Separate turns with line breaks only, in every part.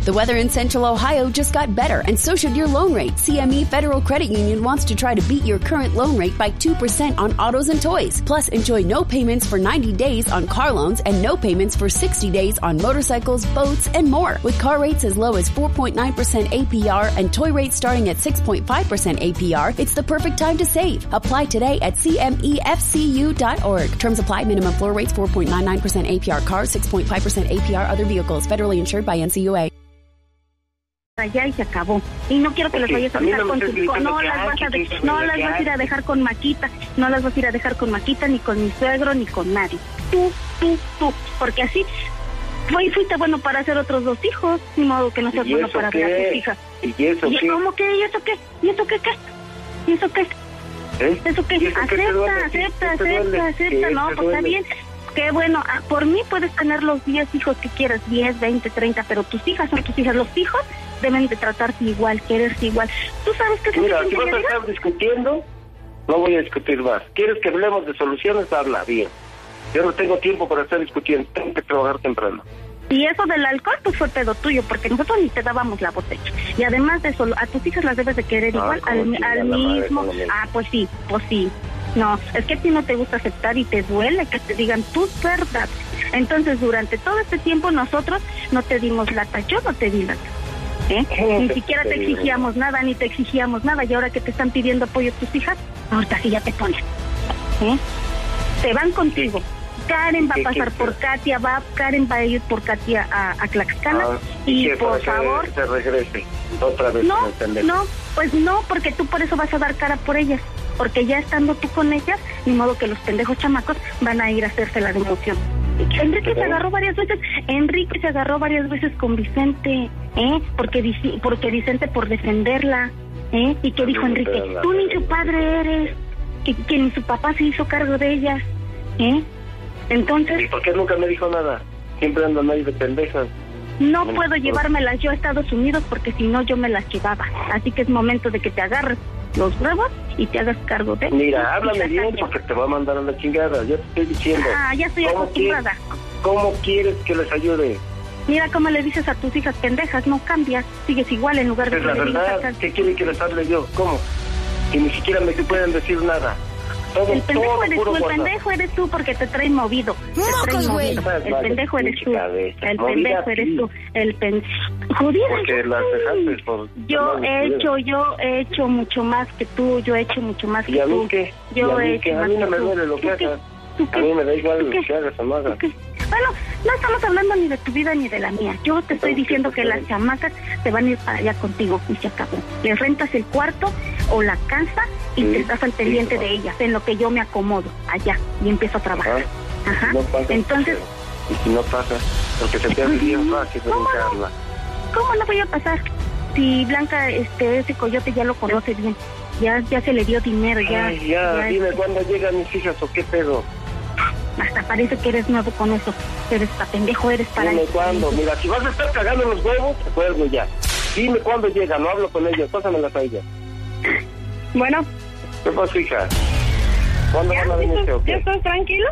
The weather in Central Ohio just got better, and so should your loan rate. CME Federal Credit Union wants to try to beat your current loan rate by 2% on autos and toys. Plus, enjoy no payments for 90 days on car loans and no payments for 60 days on motorcycles, boats, and more. With car rates as low as 4.9% APR and toy rates starting at 6.5% APR, it's the perfect time to save. Apply today at CMEFCU.org. Terms apply. Minimum floor rates 4.99% APR cars, 6.5% APR other vehicles. Federally insured by NCUA.
Allá y se acabó. Y no quiero que las vayas a dejar con tu hijo. No las vas a ir a dejar con Maquita. No las vas a ir a dejar con Maquita, ni con mi suegro, ni con nadie. Tú. Porque así fuiste bueno para hacer otros 2 hijos. Ni modo que no seas bueno para ver a tus hijas.
¿Y eso qué?
¿Cómo que? ¿Y eso qué? ¿Y eso qué? ¿Y eso qué? ¿Eso qué? Acepta. No, pues está bien. Qué bueno, por mí puedes tener los 10 hijos que quieras, 10, 20, 30, pero tus hijas son tus hijas. Los hijos deben de tratarse igual, quererse igual. ¿Tú sabes qué es?
Mira, si vas a estar discutiendo, no voy a discutir más. ¿Quieres que hablemos de soluciones? Habla, bien. Yo no tengo tiempo para estar discutiendo, tengo que trabajar temprano.
Y eso del alcohol, pues fue pedo tuyo, porque nosotros ni te dábamos la botella. Y además de eso, a tus hijas las debes de querer igual, al mismo. Pues sí. No, es que a ti no te gusta aceptar y te duele que te digan tus verdades. Entonces, durante todo este tiempo nosotros no te dimos lata, yo no te di lata. Ni siquiera te exigíamos nada, y ahora que te están pidiendo apoyo tus hijas, ahorita sí ya te ponen. Te van contigo. Karen va a pasar por Katia, Karen va a ir por Katia a Tlaxcala, y por favor...
se regrese otra vez.
No, pues no, porque tú por eso vas a dar cara por ellas. Porque ya estando tú con ellas, ni modo que los pendejos chamacos van a ir a hacerse la democión. Enrique se agarró varias veces con Vicente, porque Vicente por defenderla, y que dijo Enrique, tú ni su padre eres, que ni su papá se hizo cargo de ellas, entonces...
¿Y por qué nunca me dijo nada? Siempre andan ahí de pendejas.
No puedo llevármelas yo a Estados Unidos porque si no yo me las llevaba, así que es momento de que te agarres los huevos y te hagas cargo de...
Mira, háblame bien porque te va a mandar a la chingada, yo te estoy diciendo.
Ya estoy acostumbrada.
¿Cómo quieres que les ayude?
Mira cómo le dices a tus hijas pendejas, no cambias, sigues igual en lugar de...
Es la verdad, ¿qué quieren que les hable yo? ¿Cómo? Y ni siquiera me pueden decir nada.
El pendejo eres tú porque te traen movido. El pendejo eres tú. Jodida.
Porque las dejaste por...
Yo he hecho mucho más que tú. ¿Y a mí qué?
A mí no me duele lo que hagas. A mí me da igual lo que hagas o no hagas.
Bueno, no estamos hablando ni de tu vida ni de la mía. Yo te estoy diciendo que las chamacas se van a ir para allá contigo y se acabó. Les rentas el cuarto o la casa y te estás al pendiente de ellas, en lo que yo me acomodo allá y empiezo a trabajar. Ajá.
No pasa,
entonces...
Y si no pasa, porque se te hace bien fácil brincarla.
¿Cómo no voy a pasar? Si Blanca, ese coyote ya lo conoce bien. Ya se le dio dinero, ya
dime cuándo llegan mis hijas o qué pedo.
Hasta parece que eres nuevo con eso. Eres pendejo, eres para...
Dime cuándo. Mira, si vas a estar cagando los huevos, acuerdo ya. Dime cuándo llega, no hablo con ellos, pásamelas a ella.
Bueno.
¿Qué pasa, hija? ¿Cuándo van a venir?
¿Ya estás tranquilo?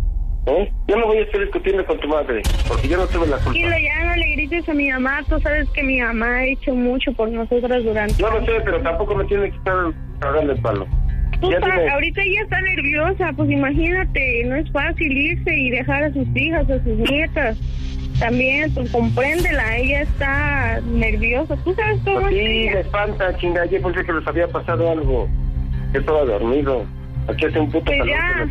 Yo no voy a estar discutiendo con tu madre, porque yo no tuve la culpa.
Tranquilo, ya no le grites a mi mamá. Tú sabes que mi mamá ha hecho mucho por nosotras durante...
Yo no sé, pero tampoco me tiene que estar cagando el palo.
Ahorita ella está nerviosa, pues imagínate, no es fácil irse y dejar a sus hijas, a sus nietas. También, pues compréndela, ella está nerviosa. ¿Tú sabes cómo
pues
es?
Sí, me espanta, chinga. Ayer pensé que les había pasado algo. Yo estaba dormido. Aquí hace un puto
calor.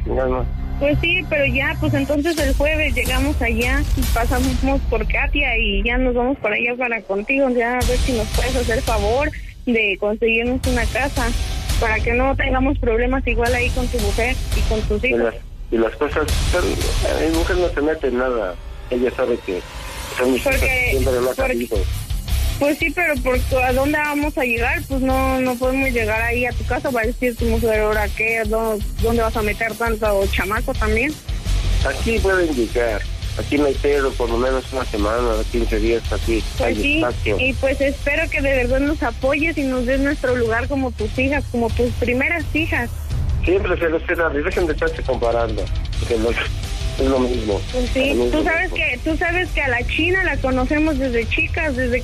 Pues sí, pero ya, pues entonces el jueves llegamos allá y pasamos por Katia y ya nos vamos para allá para contigo. Ya a ver si nos puedes hacer favor de conseguirnos una casa para que no tengamos problemas igual ahí con tu mujer y con tus hijos.
Y las cosas, mi mujer no se mete en nada. Ella sabe que son mis hijas, siempre lo ha sabido.
Pues sí, pero ¿a dónde vamos a llegar? Pues no podemos llegar ahí a tu casa. Va a decir tu mujer, ¿ahora qué? ¿Dónde vas a meter tanto chamaco también?
Aquí pueden llegar. Aquí no hay pedo, por lo menos una semana, 15 días, aquí
pues
hay
sí,
espacio. Y
pues espero que de verdad nos apoyes y nos des nuestro lugar como tus hijas, como tus primeras hijas.
Siempre se los queda, y dejen de estarse comparando, porque no es lo mismo.
Pues sí, tú sabes que a la China la conocemos desde chicas, desde